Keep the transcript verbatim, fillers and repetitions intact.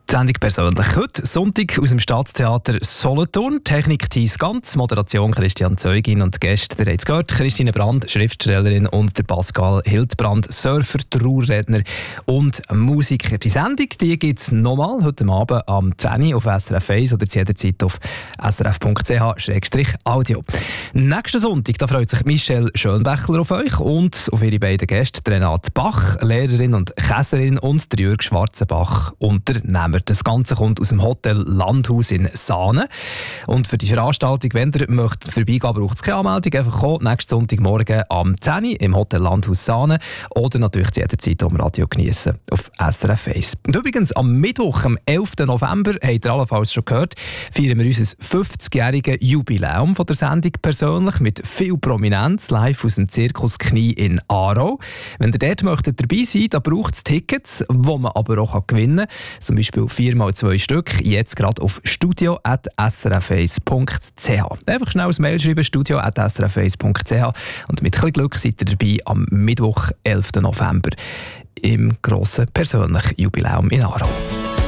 Die Sendung persönlich heute, Sonntag aus dem Staatstheater Solothurn. Technik Thies Ganz, Moderation Christian Zeugin und Gäste, ihr habt es gehört, Christine Brand, Schriftstellerin, und der Pascal Hildbrand, Surfer, Trauerredner und Musiker. Die Sendung gibt es nochmal heute Abend am zehn Uhr auf S R F eins oder jederzeit auf s r f punkt c h slash audio. Nächsten Sonntag da freut sich Michelle Schönbächler auf euch und auf ihre beiden Gäste, Renate Bach, Lehrerin und Käserin, und der Jürg Schwarzenbach, Unternehmer. Das Ganze kommt aus dem Hotel Landhaus in Saanen. Und für die Veranstaltung, wenn ihr möchtet vorbeigehen, braucht es keine Anmeldung. Einfach kommen, nächsten Sonntagmorgen am zehn Uhr im Hotel Landhaus Saanen oder natürlich zu jeder Zeit am Radio geniessen auf S R F eins. Und übrigens, am Mittwoch, am elften November, habt ihr allenfalls schon gehört, feiern wir unser fünfzigjähriges Jubiläum von der Sendung persönlich mit viel Prominenz live aus dem Zirkus Knie in Aarau. Wenn ihr dort möchtet dabei sein, da braucht es Tickets, die man aber auch gewinnen kann. Zum Beispiel vier mal zwei Stück, jetzt gerade auf studio at s r f eins punkt c h. Einfach schnell ein Mail schreiben, studio at s r f eins punkt c h, und mit ein bisschen Glück seid ihr dabei am Mittwoch, elften November, im grossen persönlichen Jubiläum in Aarau.